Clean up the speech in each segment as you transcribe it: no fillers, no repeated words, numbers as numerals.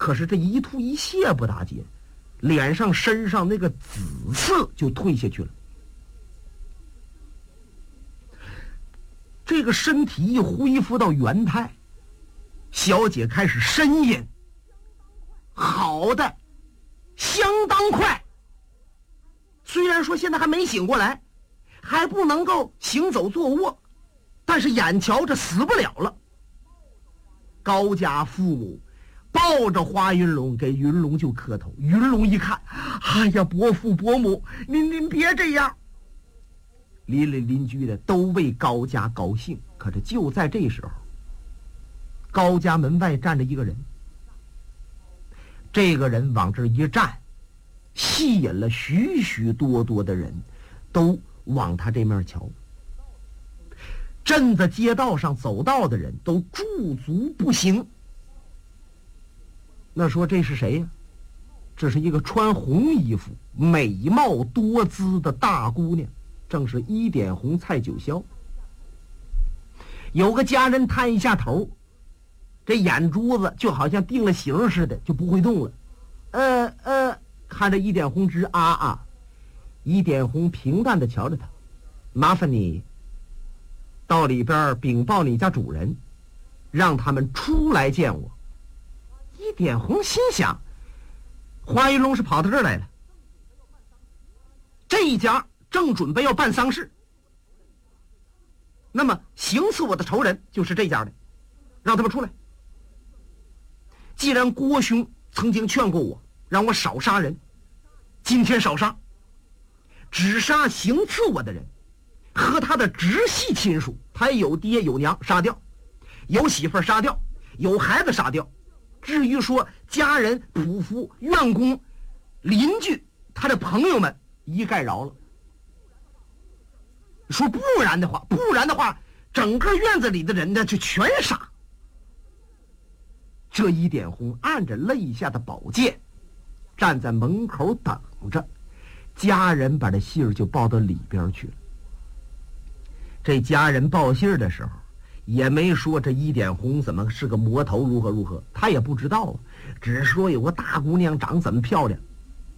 可是这一吐一泻不打紧，脸上身上那个紫刺就退下去了。这个身体一恢复到原态，小姐开始呻吟，好的相当快。虽然说现在还没醒过来，还不能够行走坐卧，但是眼瞧着死不了了。高家父母抱着花云龙给云龙就磕头。云龙一看，哎呀，伯父伯母，您别这样。邻里邻居的都为高家高兴。可是就在这时候，高家门外站着一个人。这个人往这一站，吸引了许许多多的人都往他这面瞧。镇子街道上走道的人都驻足不行。那说这是谁呀？这是一个穿红衣服、美貌多姿的大姑娘，正是一点红蔡九霄。有个家人探一下头，这眼珠子就好像定了型似的，就不会动了。看着一点红直一点红平淡的瞧着他，麻烦你到里边禀报你家主人，让他们出来见我。一点红心想，花云龙是跑到这儿来了，这一家正准备要办丧事，那么行刺我的仇人就是这家的，让他们出来。既然郭兄曾经劝过我，让我少杀人，今天少杀，只杀行刺我的人和他的直系亲属，他有爹有娘杀掉，有媳妇杀掉，有孩子杀掉。至于说家人、仆妇、院工、邻居，他的朋友们一概饶了。说不然的话，整个院子里的人呢就全杀。这一点红按着肋下的宝剑，站在门口等着，家人把这信儿就报到里边去了。这家人报信的时候，也没说这一点红怎么是个魔头如何，他也不知道啊，只是说有个大姑娘长怎么漂亮。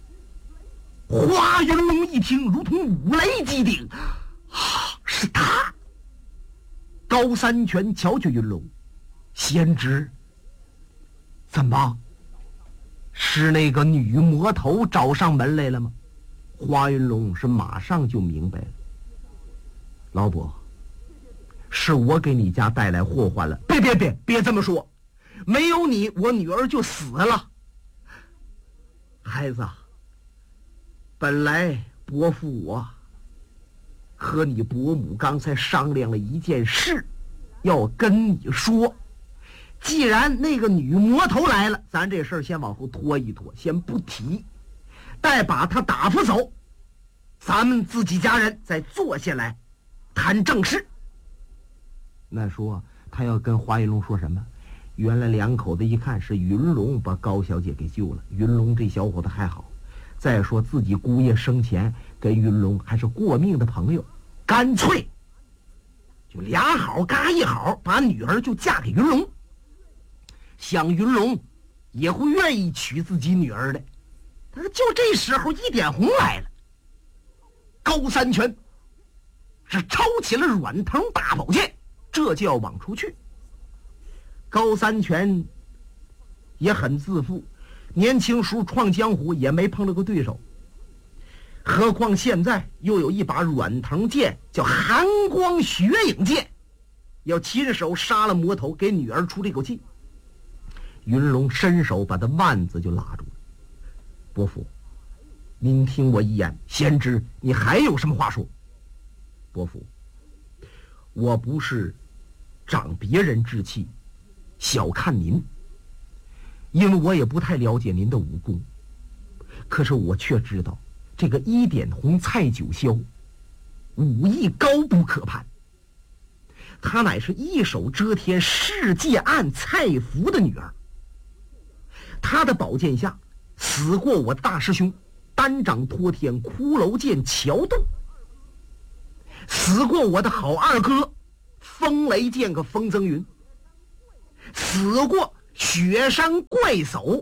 花云龙一听，如同五雷击顶，是他。高三全瞧瞧云龙，先知，怎么是那个女魔头找上门来了吗？花云龙是马上就明白了，老伯，是我给你家带来祸患了。别这么说，没有你我女儿就死了。孩子，本来伯父我和你伯母刚才商量了一件事，要跟你说。既然那个女魔头来了，咱这事儿先往后拖一拖，先不提，待把她打发走，咱们自己家人再坐下来谈正事。那说他要跟花云龙说什么？原来两口子一看是云龙把高小姐给救了，云龙这小伙子还好，再说自己姑爷生前跟云龙还是过命的朋友，干脆就俩好嘎一好，把女儿就嫁给云龙。想云龙也会愿意娶自己女儿的。他就这时候一点红来了，高三全是抄起了软藤大宝剑，这就要往出去。高三全也很自负，年轻时闯江湖也没碰到过对手，何况现在又有一把软藤剑叫寒光雪影剑，要亲手杀了魔头，给女儿出这口气。云龙伸手把他腕子就拉住了。伯父，您听我一言，先知你还有什么话说？伯父，我不是长别人志气，小看您，因为我也不太了解您的武功，可是我却知道这个一点红蔡九霄武艺高不可攀，她乃是一手遮天世界案蔡福的女儿。他的宝剑下死过我的大师兄单掌托天骷髅剑乔栋，死过我的好二哥风雷剑个风增云，死过雪山怪叟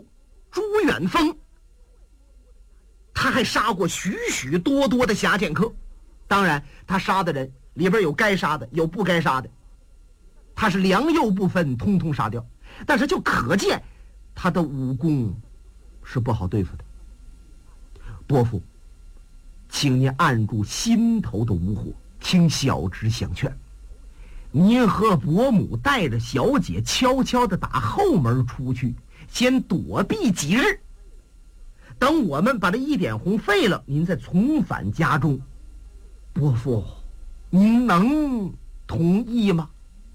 朱远峰，他还杀过许许多多的侠剑客。当然他杀的人里边有该杀的，有不该杀的，他是良莠不分，通通杀掉。但是就可见他的武功是不好对付的。伯父，请您按住心头的无火，听小侄相劝，您和伯母带着小姐悄悄地打后门出去，先躲避几日，等我们把这一点红废了，您再重返家中。伯父，您能同意吗？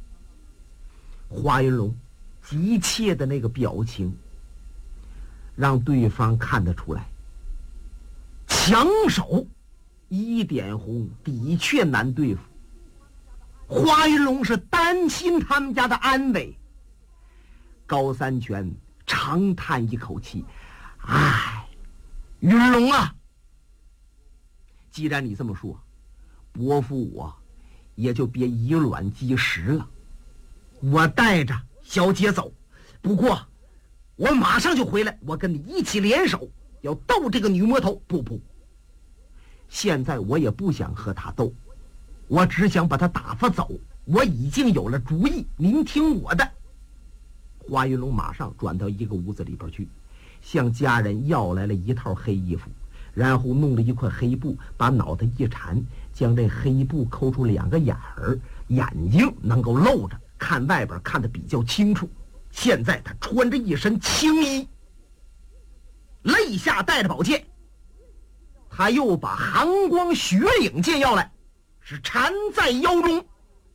华云龙急切的那个表情让对方看得出来，强手一点红的确难对付。华云龙是担心他们家的安危。高三全长叹一口气，唉，云龙啊，既然你这么说，伯父我也就别以卵击石了。我带着小姐走，不过我马上就回来，我跟你一起联手要斗这个女魔头。不，现在我也不想和她斗，我只想把她打发走。我已经有了主意，您听我的。华云龙马上转到一个屋子里边去，向家人要来了一套黑衣服，然后弄了一块黑布，把脑袋一缠，将这黑布抠出2个眼儿，眼睛能够露着，看外边看得比较清楚。现在他穿着一身青衣，肋下带着宝剑，他又把寒光雪影剑要来，是缠在腰中。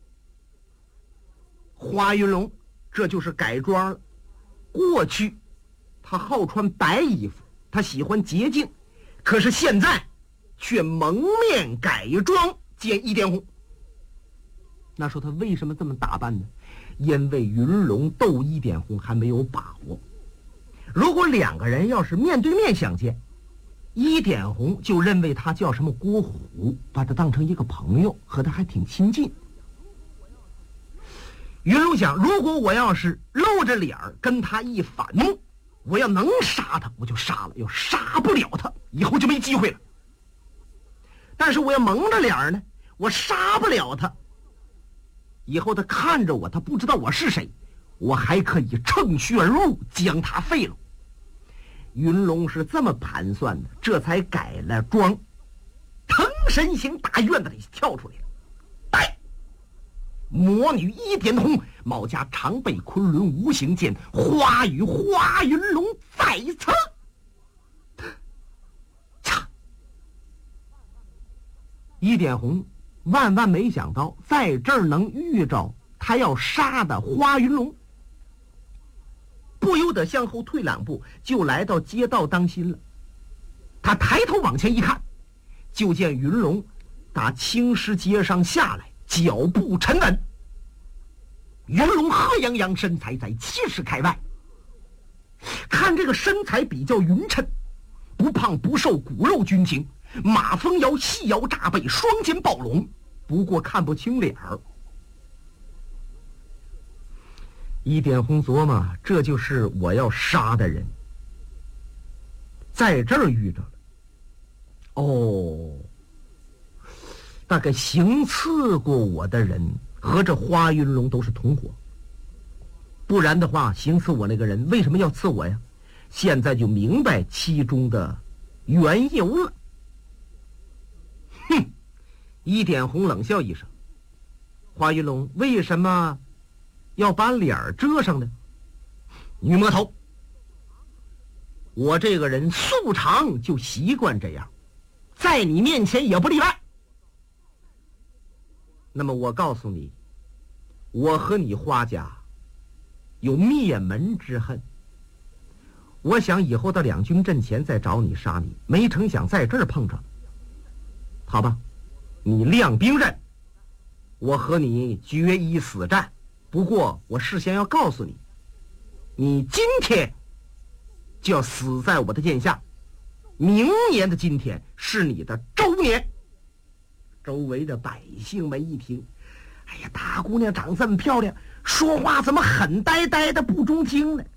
华云龙这就是改装了。过去他好穿白衣服，他喜欢洁净，可是现在却蒙面改装见一点红。那说他为什么这么打扮呢？因为云龙斗一点红还没有把握。如果2个人要是面对面相见，一点红就认为他叫什么郭虎，把他当成一个朋友，和他还挺亲近。云龙想，如果我要是露着脸跟他一反目，我要能杀他我就杀了，要杀不了他以后就没机会了。但是我要蒙着脸呢，我杀不了他，以后他看着我，他不知道我是谁，我还可以乘虚而入，将他废了。云龙是这么盘算的，这才改了装，腾身行大院子里跳出来了。带魔女一点红，帽夹长背昆仑无形剑，花与华云龙在侧。嚓！一点红万万没想到在这儿能遇着他要杀的华云龙，不由得向后退2步，就来到街道当心了。他抬头往前一看，就见云龙打青石街上下来，脚步沉稳。云龙贺泱泱，身材在70尺开外，看这个身材比较匀称，不胖不瘦，骨肉均匀，马蜂腰细腰炸背，双肩暴龙，不过看不清脸儿。一点红琢磨，这就是我要杀的人，在这儿遇着了。哦，大概行刺过我的人和这花云龙都是同伙，不然的话，行刺我那个人为什么要刺我呀？现在就明白其中的缘由了。哼！一点红冷笑一声，花云龙为什么要把脸遮上呢？女魔头，我这个人素常就习惯这样，在你面前也不例外。那么我告诉你，我和你花家有灭门之恨。我想以后到两军阵前再找你杀你，没成想在这儿碰着。好吧，你亮兵刃，我和你决一死战。不过我事先要告诉你，你今天就要死在我的剑下，明年的今天是你的周年。周围的百姓们一听，哎呀，大姑娘长这么漂亮，说话怎么很呆呆的不中听呢？